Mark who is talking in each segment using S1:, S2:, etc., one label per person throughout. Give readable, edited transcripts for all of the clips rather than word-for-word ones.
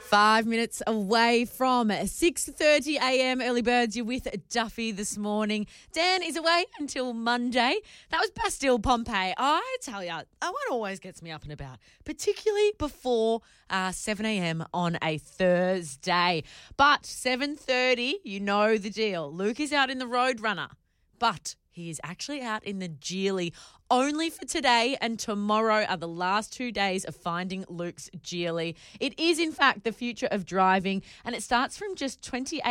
S1: 5 minutes away from 6:30 a.m. Early Birds. You're with Duffy this morning. Dan is away until Monday. That was Bastille Pompeii. I tell you, that one always gets me up and about, particularly before 7 a.m. on a Thursday. But 7:30, you know the deal. Luke is out in the Roadrunner, but he is actually out in the Geely. Only for today and tomorrow are the last 2 days of finding Luke's Geely. It is, in fact, the future of driving, and it starts from just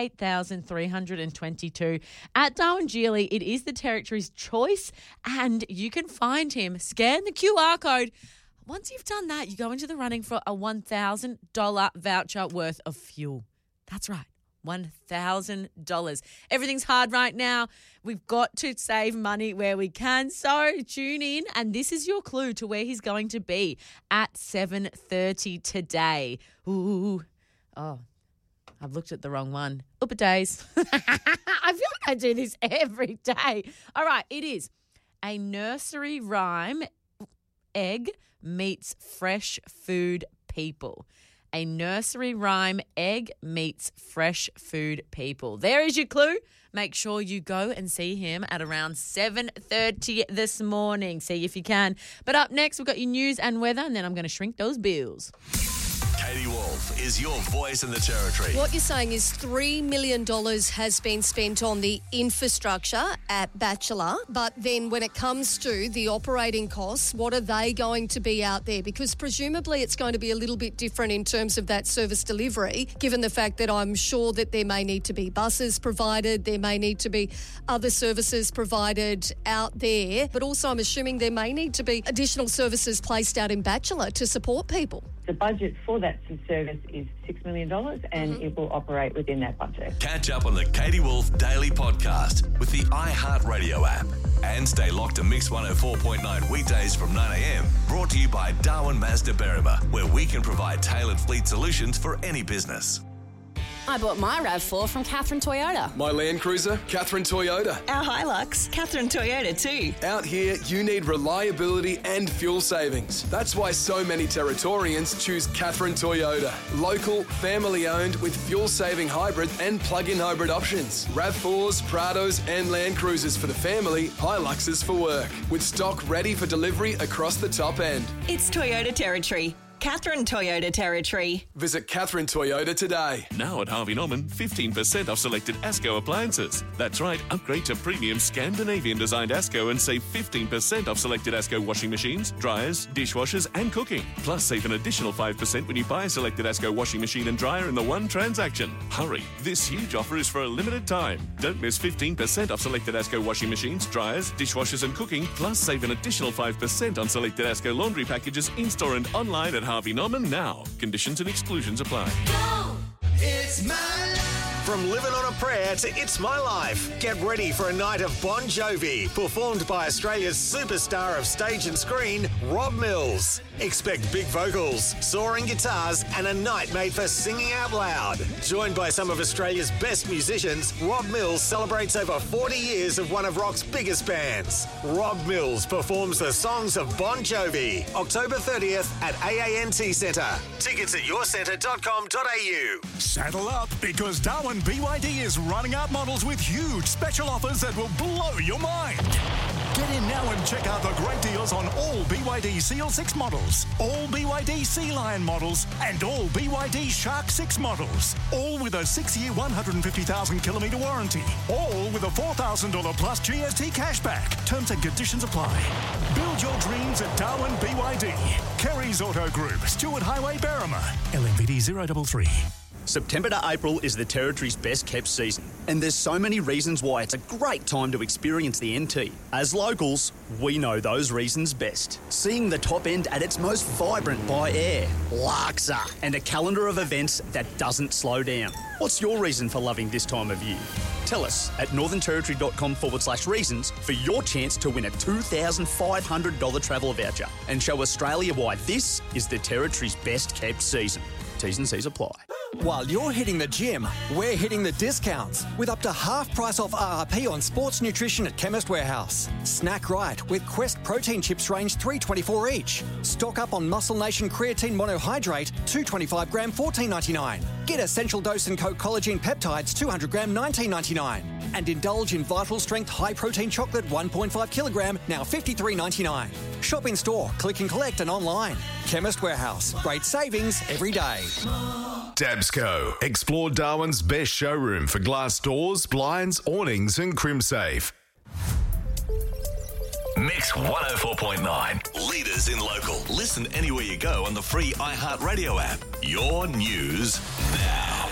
S1: $28,322. At Darwin Geely, it is the Territory's choice, and you can find him. Scan the QR code. Once you've done that, you go into the running for a $1,000 voucher worth of fuel. That's right. $1,000. Everything's hard right now. We've got to save money where we can. So tune in, and this is your clue to where he's going to be at 7:30 today. Ooh. Oh, I've looked at the wrong one. Oopa days. I feel like I do this every day. All right, it is a nursery rhyme. Egg meets fresh food people. A nursery rhyme, egg meets fresh food people. There is your clue. Make sure you go and see him at around 7:30 this morning. See if you can. But up next, we've got your news and weather, and then I'm going to shrink those bills.
S2: Katie Wolf is your voice in the Territory.
S3: What you're saying is $3 million has been spent on the infrastructure at Bachelor, but then when it comes to the operating costs, what are they going to be out there? Because presumably it's going to be a little bit different in terms of that service delivery, given the fact that I'm sure that there may need to be buses provided, there may need to be other services provided out there, but also I'm assuming there may need to be additional services placed out in Bachelor to support people.
S4: The budget for that service is $6 million and it will operate within that budget.
S2: Catch up on the Katie Wolf Daily Podcast with the iHeartRadio app. And stay locked to Mix 104.9 weekdays from 9 a.m. Brought to you by Darwin Mazda Berrima, where we can provide tailored fleet solutions for any business.
S5: I bought my RAV4 from Catherine Toyota.
S6: My Land Cruiser, Catherine Toyota.
S7: Our Hilux, Catherine Toyota too.
S6: Out here, you need reliability and fuel savings. That's why so many Territorians choose Catherine Toyota. Local, family-owned with fuel-saving hybrid and plug-in hybrid options. RAV4s, Prados and Land Cruisers for the family, Hiluxes for work. With stock ready for delivery across the top end.
S7: It's Toyota Territory. Catherine Toyota Territory.
S6: Visit Catherine Toyota today.
S8: Now at Harvey Norman, 15% off selected ASCO appliances. That's right, upgrade to premium Scandinavian-designed ASCO and save 15% off selected ASCO washing machines, dryers, dishwashers and cooking. Plus, save an additional 5% when you buy a selected ASCO washing machine and dryer in the one transaction. Hurry, this huge offer is for a limited time. Don't miss 15% off selected ASCO washing machines, dryers, dishwashers and cooking. Plus, save an additional 5% on selected ASCO laundry packages in-store and online at Harvey Norman now. Conditions and exclusions apply.
S2: It's my life. From Living on a Prayer to It's My Life, get ready for a night of Bon Jovi, performed by Australia's superstar of stage and screen, Rob Mills. Expect big vocals, soaring guitars, and a night made for singing out loud. Joined by some of Australia's best musicians, Rob Mills celebrates over 40 years of one of rock's biggest bands. Rob Mills performs the songs of Bon Jovi, October 30th at AANT Centre. Tickets at yourcentre.com.au.
S9: Saddle up, because Darwin BYD is running out models with huge special offers that will blow your mind. Get in now and check out the great deals on all BYD CL6 models, all BYD Sea Lion models, and all BYD Shark 6 models. All with a 6-year, 150,000-kilometre warranty. All with a $4,000 plus GST cashback. Terms and conditions apply. Build your dreams at Darwin BYD. Kerry's Auto Group, Stewart Highway, Berrima. LMVD 033.
S10: September to April is the Territory's best kept season, and there's so many reasons why it's a great time to experience the NT. As locals, we know those reasons best. Seeing the top end at its most vibrant by air, Larksa, and a calendar of events that doesn't slow down. What's your reason for loving this time of year? Tell us at northernterritory.com/reasons for your chance to win a $2,500 travel voucher and show Australia why this is the Territory's best kept season. T's and C's apply.
S11: While you're hitting the gym, we're hitting the discounts with up to half price off RRP on sports nutrition at Chemist Warehouse. Snack right with Quest protein chips range $3.24 each. Stock up on Muscle Nation creatine monohydrate 225 gram $14.99. Get Essential Dose and Co collagen peptides 200 gram $19.99. And indulge in Vital Strength high protein chocolate 1.5 kilogram now $53.99. Shop in store, click and collect and online. Chemist Warehouse. Great savings every day.
S12: Dabsco. Explore Darwin's best showroom for glass doors, blinds, awnings and CrimSafe.
S2: Mix 104.9. Leaders in local. Listen anywhere you go on the free iHeartRadio app. Your news now.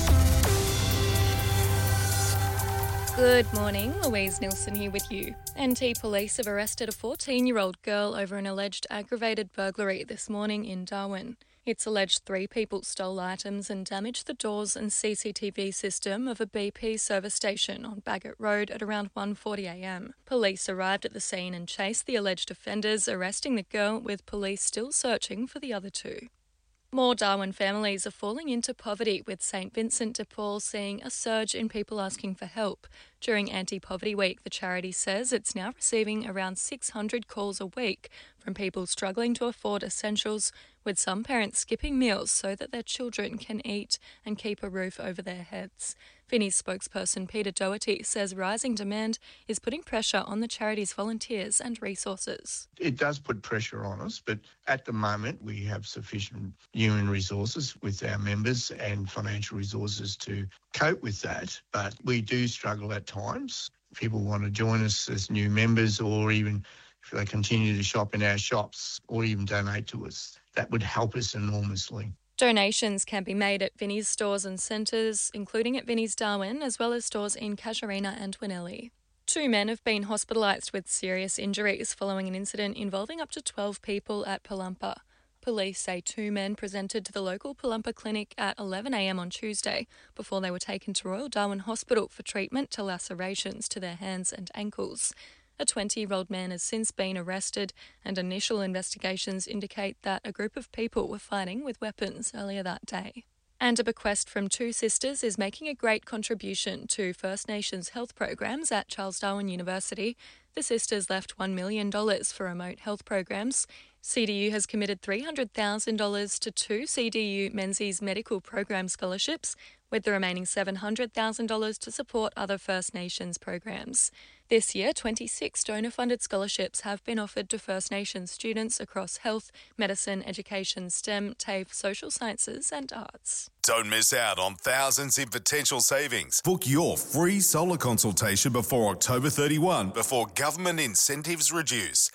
S13: Good morning, Louise Nilsson here with you. NT Police have arrested a 14-year-old girl over an alleged aggravated burglary this morning in Darwin. It's alleged 3 people stole items and damaged the doors and CCTV system of a BP service station on Bagot Road at around 1:40am. Police arrived at the scene and chased the alleged offenders, arresting the girl, with police still searching for the other 2. More Darwin families are falling into poverty, with St Vincent de Paul seeing a surge in people asking for help. During Anti-Poverty Week, the charity says it's now receiving around 600 calls a week from people struggling to afford essentials, with some parents skipping meals so that their children can eat and keep a roof over their heads. Vinnie's spokesperson Peter Doherty says rising demand is putting pressure on the charity's volunteers and resources.
S14: It does put pressure on us, but at the moment we have sufficient human resources with our members and financial resources to cope with that. But we do struggle at times. People want to join us as new members, or even if they continue to shop in our shops or even donate to us. That would help us enormously.
S13: Donations can be made at Vinnie's stores and centres, including at Vinnie's Darwin, as well as stores in Casuarina and Winelli. 2 men have been hospitalised with serious injuries following an incident involving up to 12 people at Palumpa. Police say 2 men presented to the local Palumpa clinic at 11am on Tuesday before they were taken to Royal Darwin Hospital for treatment to lacerations to their hands and ankles. A 20-year-old man has since been arrested, and initial investigations indicate that a group of people were fighting with weapons earlier that day. And a bequest from 2 sisters is making a great contribution to First Nations health programs at Charles Darwin University. The sisters left $1 million for remote health programs. CDU has committed $300,000 to 2 CDU Menzies Medical Program scholarships, with the remaining $700,000 to support other First Nations programs. This year, 26 donor-funded scholarships have been offered to First Nations students across health, medicine, education, STEM, TAFE, social sciences and arts.
S12: Don't miss out on thousands in potential savings. Book your free solar consultation before October 31, before government incentives reduce.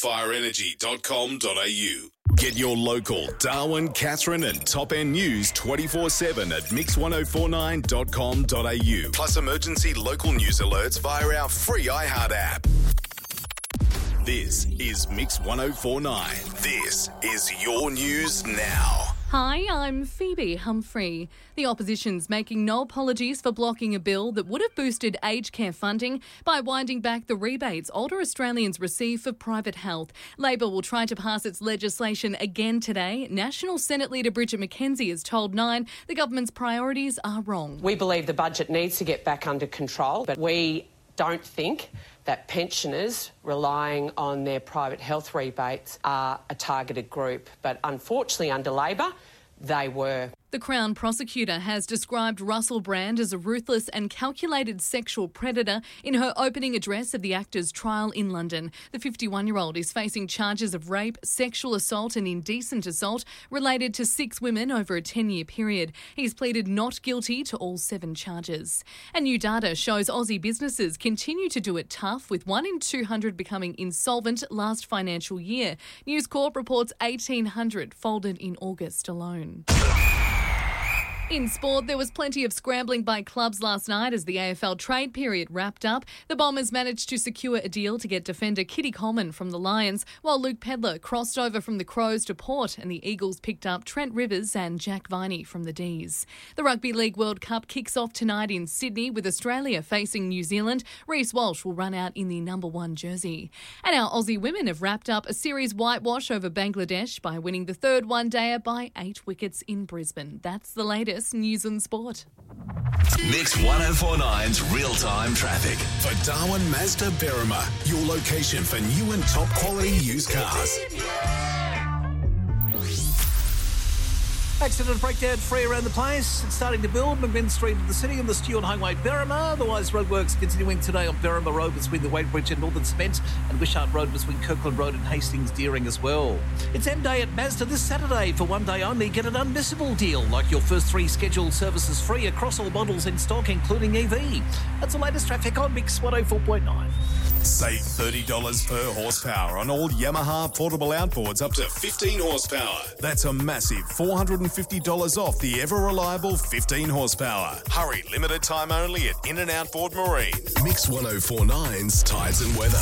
S12: rimfireenergy.com.au. Get your local Darwin, Katherine and top-end news 24/7 at mix1049.com.au. Plus emergency local news alerts via our free iHeart app. This is Mix 1049. This is your news now.
S15: Hi, I'm Phoebe Humphrey. The opposition's making no apologies for blocking a bill that would have boosted aged care funding by winding back the rebates older Australians receive for private health. Labor will try to pass its legislation again today. National Senate Leader Bridget McKenzie has told Nine the government's priorities are wrong.
S16: We believe the budget needs to get back under control, but we don't think that pensioners relying on their private health rebates are a targeted group. But unfortunately, under Labor, they were.
S15: The Crown prosecutor has described Russell Brand as a ruthless and calculated sexual predator in her opening address of the actor's trial in London. The 51-year-old is facing charges of rape, sexual assault and indecent assault related to 6 women over a 10-year period. He's pleaded not guilty to all 7 charges. And new data shows Aussie businesses continue to do it tough, with 1 in 200 becoming insolvent last financial year. News Corp reports 1,800 folded in August alone. In sport, there was plenty of scrambling by clubs last night as the AFL trade period wrapped up. The Bombers managed to secure a deal to get defender Kitty Coleman from the Lions, while Luke Pedler crossed over from the Crows to Port, and the Eagles picked up Trent Rivers and Jack Viney from the D's. The Rugby League World Cup kicks off tonight in Sydney, with Australia facing New Zealand. Reece Walsh will run out in the number 1 jersey. And our Aussie women have wrapped up a series whitewash over Bangladesh by winning the 3rd one-dayer by 8 wickets in Brisbane. That's the latest. latest news and sport.
S12: Mix 1049's real-time traffic. For Darwin Mazda Berrima, your location for new and top quality used cars.
S17: Accident breakdown free around the place. It's starting to build. McMinn Street of the city and the Stewart Highway, Berrima. Otherwise, roadworks continuing today on Berrima Road between the Wadebridge and Northern Cement, and Wishart Road between Kirkland Road and Hastings Deering as well. It's M Day at Mazda this Saturday. For one day only, get an unmissable deal, like your first 3 scheduled services free across all models in stock, including EV. That's the latest traffic on Mix 104.9.
S12: Save $30 per horsepower on all Yamaha portable outboards up to 15 horsepower. That's a massive $450 off the ever-reliable 15 horsepower. Hurry, limited time only at In and Outboard Marine. Mix 104.9's Tides and Weather.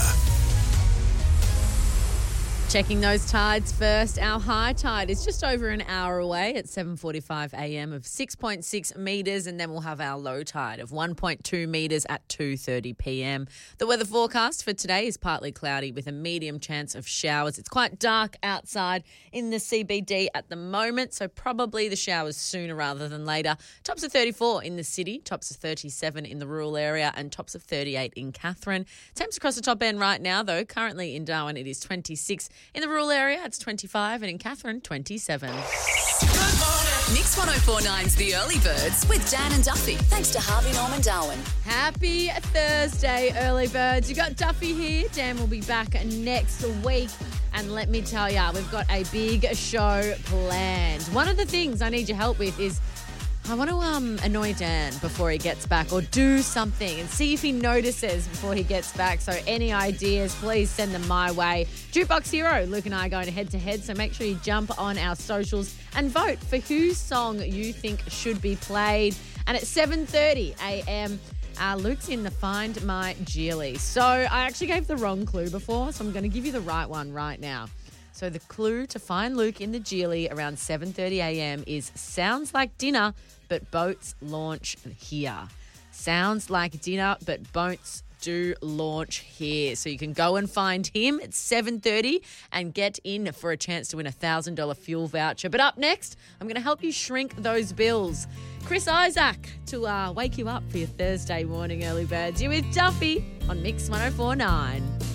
S1: Checking those tides first. Our high tide is just over an hour away at 7:45 a.m. of 6.6 metres, and then we'll have our low tide of 1.2 metres at 2:30 p.m. The weather forecast for today is partly cloudy with a medium chance of showers. It's quite dark outside in the CBD at the moment, so probably the showers sooner rather than later. Tops of 34 in the city, tops of 37 in the rural area, and tops of 38 in Katherine. Temps across the top end right now, though. Currently in Darwin, it is 26. In the rural area, it's 25, and in Katherine, 27.
S18: Mix 104.9's The Early Birds with Dan and Duffy. Thanks to Harvey Norman Darwin.
S1: Happy Thursday, early birds. You got Duffy here. Dan will be back next week. And let me tell you, we've got a big show planned. One of the things I need your help with is I want to annoy Dan before he gets back, or do something and see if he notices before he gets back. So any ideas, please send them my way. Jukebox Hero, Luke and I are going head-to-head, so make sure you jump on our socials and vote for whose song you think should be played. And at 7:30 a.m, Luke's in the Find My Geely. So I actually gave the wrong clue before, so I'm going to give you the right one right now. So the clue to find Luke in the Geely around 7:30 a.m. is sounds like dinner, but boats launch here. Sounds like dinner, but boats do launch here. So you can go and find him at 7:30 and get in for a chance to win a $1,000 fuel voucher. But up next, I'm going to help you shrink those bills. Chris Isaac to wake you up for your Thursday morning early birds. You're with Duffy on Mix 104.9.